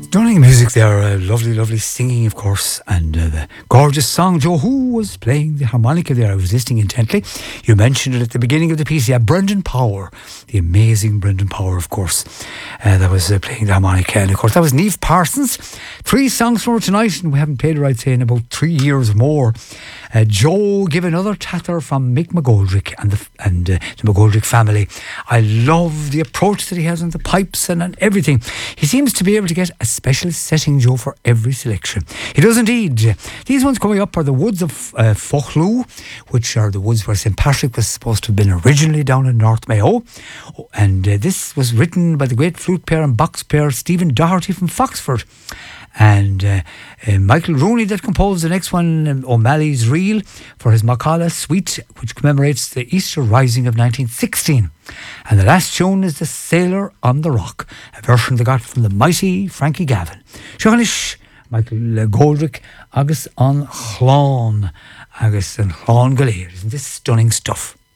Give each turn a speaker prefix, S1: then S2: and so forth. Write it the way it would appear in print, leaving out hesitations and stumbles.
S1: Stunning music there, lovely, lovely singing, of course, and the gorgeous song. Joe, who was playing the harmonica there? I was listening intently. You mentioned it at the beginning of the piece. Yeah, Brendan Power, the amazing Brendan Power, of course, that was playing the harmonica. And of course, that was Niamh Parsons. 3 songs from her tonight, and we haven't played her, I'd say, in about 3 years more. Joe, give another tatter from Mick McGoldrick and the McGoldrick family. I love the approach that he has on the pipes and on everything. He seems to be able to get a special setting, Joe, for every selection. He does indeed. These ones coming up are the woods of Fochloo, which are the woods where St. Patrick was supposed to have been originally down in North Mayo. And this was written by the great flute player and box player Stephen Doherty from Foxford. And Michael Rooney that composed the next one, O'Malley's Reel, for his Macala Suite, which commemorates the Easter Rising of 1916. And the last tune is The Sailor on the Rock, a version they got from the mighty Frankie Gavin. Seanish, Michael Goldrick, agus an Chlán, agus an Chlán Galéir. Isn't this stunning stuff?